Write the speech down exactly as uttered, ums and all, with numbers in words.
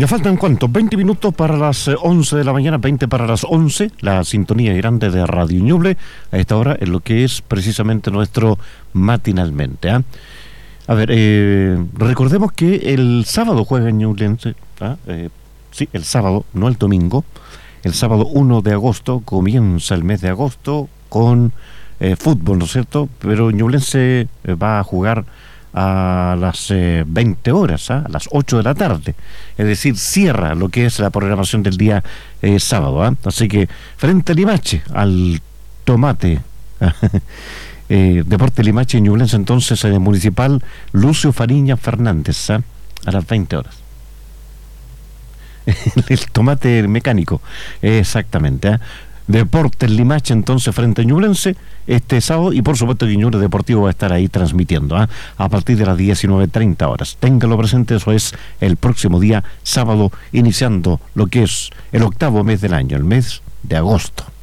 Ya faltan, ¿cuánto? veinte minutos para las eh, once de la mañana, veinte para las once, la sintonía grande de Radio Ñuble, a esta hora, en lo que es precisamente nuestro matinalmente. ¿eh? A ver, eh, recordemos que el sábado juega Ñublense, ¿eh? eh, sí, el sábado, no el domingo, el sábado uno de agosto, comienza el mes de agosto con eh, fútbol, ¿no es cierto? Pero Ñublense eh, va a jugar a las eh, veinte horas, ¿eh? a las ocho de la tarde, es decir, cierra lo que es la programación del día eh, sábado, ¿eh? Así que frente a Limache, al Tomate, eh, Deporte Limache y Ñublense, entonces en el municipal Lucio Fariña Fernández, ¿eh? a las veinte horas. El Tomate mecánico, exactamente, ¿eh? Deportes Limache entonces frente a Ñublense este sábado, y por supuesto que Ñuble Deportivo va a estar ahí transmitiendo ¿eh? a partir de las diecinueve treinta horas. Ténganlo presente, eso es el próximo día sábado, iniciando lo que es el octavo mes del año, el mes de agosto.